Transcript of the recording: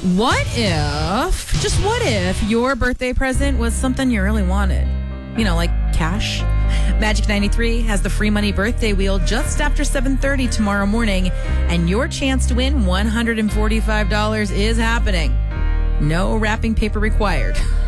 what if your birthday present was something you really wanted? You know, like cash. Magic 93 has the free money birthday wheel just after 7:30 tomorrow morning, and your chance to win $145 is happening. No wrapping paper required.